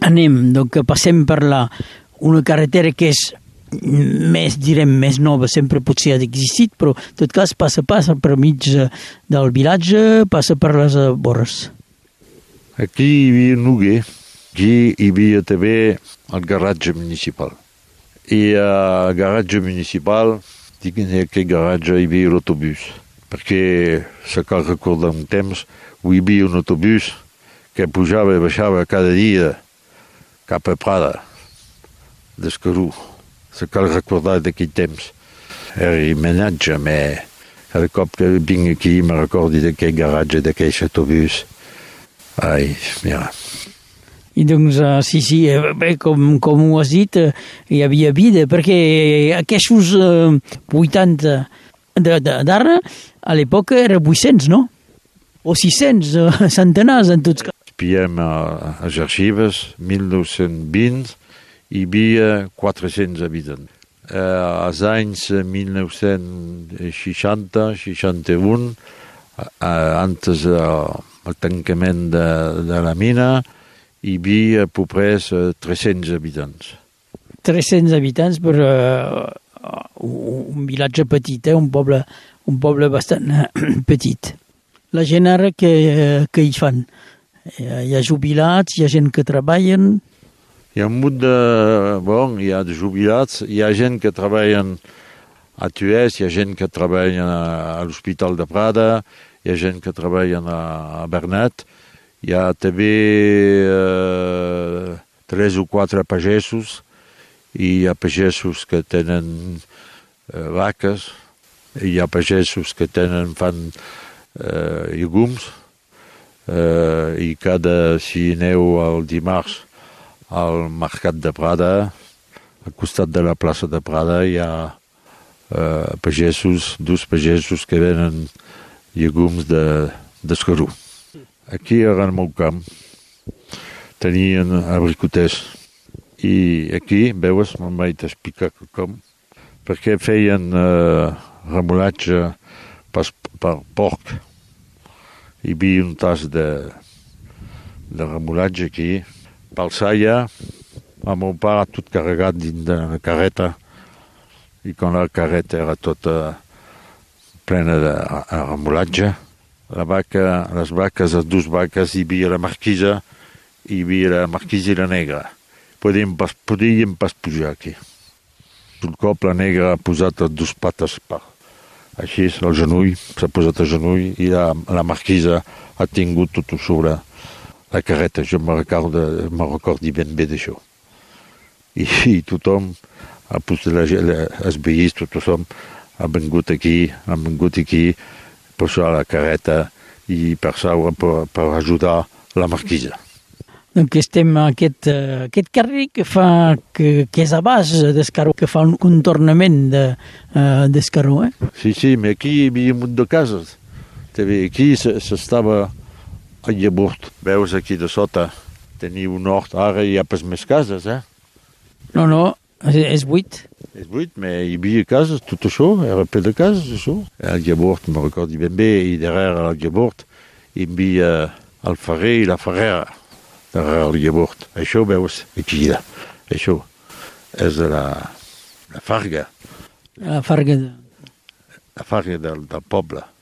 anem, doncs passem per una carretera que és més, direm, més nova, sempre potser ha existit, però en tot cas passa per mig del vilatge, passa per les vores. Aquí hi havia un Noguer, aquí hi havia també el garatge municipal. I al garatge municipal, dic que en aquest garatge hi havia l'autobús, perquè se cal recordar un temps où hi havia un autobús que pujava i baixava cada dia cap a Prada, d'Escarú. Se cal recordar d'aquell temps. Era imatge, però cada cop que vinc aquí me recordo d'aquell garatge, d'aquell autobús. Ai, mira. I doncs, sí, bé, com ho has dit, hi havia vida, perquè aquests 80 d'ara, a l'època era 800, no? O 600, centenars, en tots cas. Espiem les arxives, 1920, hi havia 400 habitants. Als anys 1960-61, antes del tancament de la mina, hi havia a peu près 300 habitants. 300 habitants per un vilatge petit, un poble bastant petit. La gent ara què hi fan? Hi ha jubilats, hi ha gent que treballen... Hi ha un munt hi ha de jubilats, hi ha gent que treballen a Tuès, hi ha gent que treballa a l'Hospital de Prada, hi ha gent que treballa a Bernat, hi ha també 3 o 4 pagesos, i hi ha pagesos que tenen vaques, hi ha pagesos que fan llegums, i si aneu el dimarts al Mercat de Prada, al costat de la plaça de Prada, hi ha dos pagesos que venen llegums d'Escarú. Aquí era el meu camp, tenien abricoters. I aquí, veus, me'n vaig explicar com, perquè feien remolatge per porc. Hi havia un tas de remolatge aquí. Pel Saia, el meu pare tot carregat dins de la carreta, i quan la carreta era tota plena de remolatge, les vaques, les 2 vaques, hi havia la marquisa, i la negra. Podíem pas pujar aquí. Un cop la negra ha posat les 2 pates així, al genoll, s'ha posat al genoll, i la marquisa ha tingut tot sobre la carreta. Jo me recordi ben bé d'això. I tothom, els veïns, tothom ha vingut aquí, per això la carreta i per ajudar la marquisa. Donc estem a aquest carrer que és a baix d'Escaró, que fa un contornament d'Escaró, Sí, però aquí hi havia un munt de cases. Aquí s'estava a Llavort. Veus aquí de sota, teniu un hort, ara hi ha pas més cases, No, és buit. És buit, però hi havia cases, tot això, era ple de cases, això. Al Llavort, me'n recordo ben bé, i darrere al Llavort hi havia el ferrer i la ferrera. Darrere el Llavort. Això veus aquí, això és la farga. La farga La farga del poble.